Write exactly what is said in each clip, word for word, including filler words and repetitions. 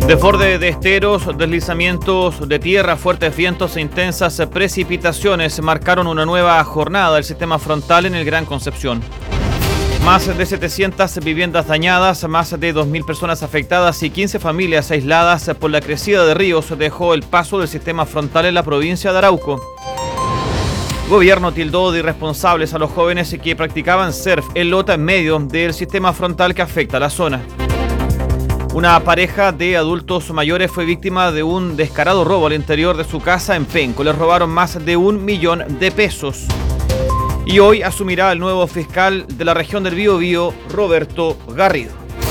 Desborde de esteros, deslizamientos de tierra, fuertes vientos e intensas precipitaciones marcaron una nueva jornada del sistema frontal en el Gran Concepción. Más de setecientas viviendas dañadas, más de dos mil personas afectadas y quince familias aisladas por la crecida de ríos dejó el paso del sistema frontal en la provincia de Arauco. Gobierno tildó de irresponsables a los jóvenes que practicaban surf en lota en medio del sistema frontal que afecta a la zona. Una pareja de adultos mayores fue víctima de un descarado robo al interior de su casa en Penco. Les robaron más de un millón de pesos. Y hoy asumirá el nuevo fiscal de la región del Biobío, Roberto Garrido.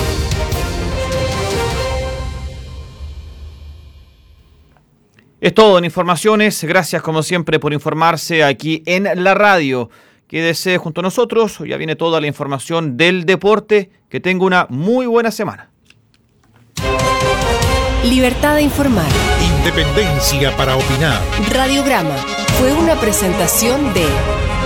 Es todo en informaciones. Gracias como siempre por informarse aquí en la radio. Quédese junto a nosotros. Ya viene toda la información del deporte. Que tenga una muy buena semana. Libertad de informar. Independencia para opinar. Radiograma fue una presentación de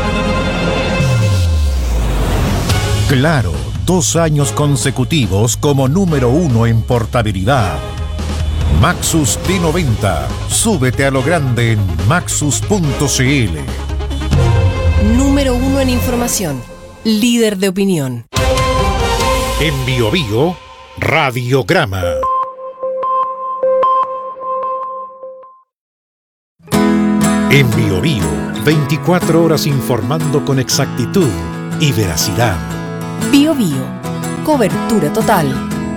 Claro, dos años consecutivos como número uno en portabilidad. Maxus T noventa. Súbete a lo grande en maxus punto c l. Número uno en información. Líder de opinión. En Biobío, Radiograma. En Biobío, veinticuatro horas informando con exactitud y veracidad. Biobío, cobertura total.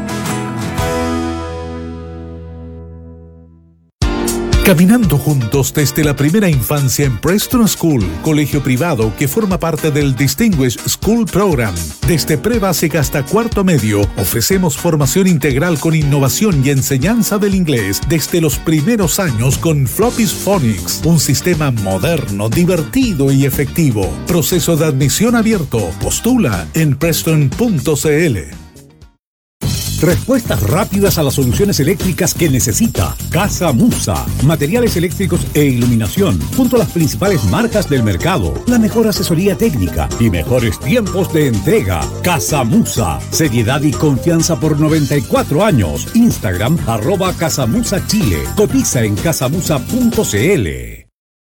Caminando juntos desde la primera infancia en Preston School, colegio privado que forma parte del Distinguished School Program. Desde pre-básica hasta cuarto medio, ofrecemos formación integral con innovación y enseñanza del inglés desde los primeros años con Floppy's Phonics, un sistema moderno, divertido y efectivo. Proceso de admisión abierto. Postula en preston punto c l. Respuestas rápidas a las soluciones eléctricas que necesita. Casa Musa. Materiales eléctricos e iluminación. Junto a las principales marcas del mercado. La mejor asesoría técnica y mejores tiempos de entrega. Casa Musa. Seriedad y confianza por noventa y cuatro años. Instagram arroba Casamusa Chile. Cotiza en casamusa punto c l.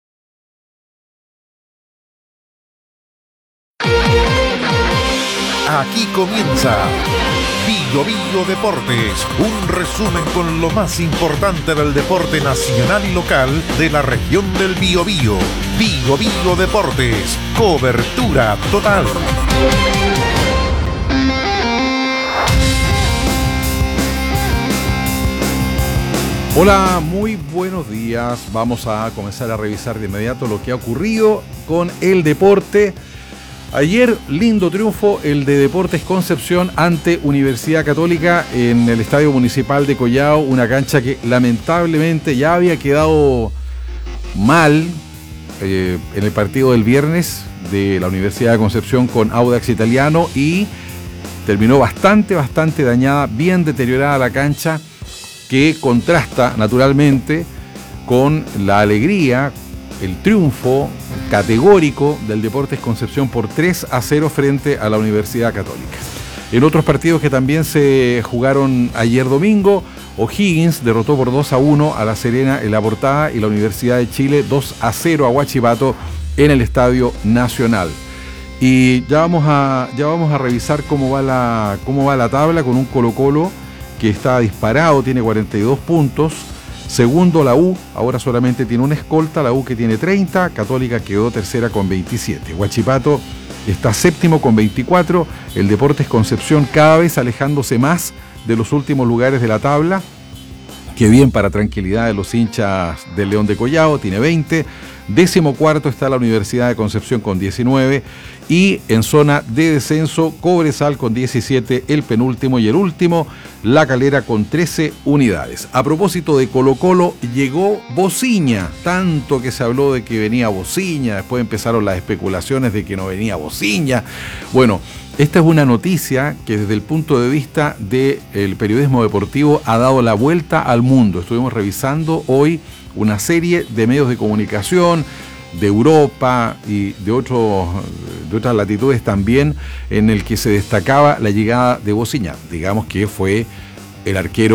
Aquí comienza Biobío Deportes, un resumen con lo más importante del deporte nacional y local de la región del Biobío. Biobío Deportes, cobertura total. Hola, muy buenos días. Vamos a comenzar a revisar de inmediato lo que ha ocurrido con el deporte. Ayer, lindo triunfo, el de Deportes Concepción ante Universidad Católica en el Estadio Municipal de Collao, una cancha que lamentablemente ya había quedado mal eh, en el partido del viernes de la Universidad de Concepción con Audax Italiano y terminó bastante, bastante dañada, bien deteriorada la cancha, que contrasta naturalmente con la alegría, el triunfo categórico del Deportes Concepción por tres a cero frente a la Universidad Católica. En otros partidos que también se jugaron ayer domingo, O'Higgins derrotó por dos a uno a La Serena en La Portada y la Universidad de Chile dos a cero a Huachipato en el Estadio Nacional. Y ya vamos a, ya vamos a revisar cómo va la, cómo va la tabla con un Colo-Colo que está disparado, tiene cuarenta y dos puntos. Segundo, la U, ahora solamente tiene una escolta, la U que tiene treinta, Católica quedó tercera con veintisiete. Huachipato está séptimo con veinticuatro, el Deportes Concepción cada vez alejándose más de los últimos lugares de la tabla. Qué bien para tranquilidad de los hinchas del León de Collao, tiene veinte. Décimo cuarto está la Universidad de Concepción con diecinueve y en zona de descenso Cobresal con diecisiete, el penúltimo y el último, La Calera con trece unidades. A propósito de Colo Colo, llegó Bociña, tanto que se habló de que venía Bociña, después empezaron las especulaciones de que no venía Bociña. Bueno, esta es una noticia que desde el punto de vista del periodismo deportivo ha dado la vuelta al mundo. Estuvimos revisando hoy una serie de medios de comunicación de Europa y de, otros, de otras latitudes también, en el que se destacaba la llegada de Bociña. Digamos que fue el arquero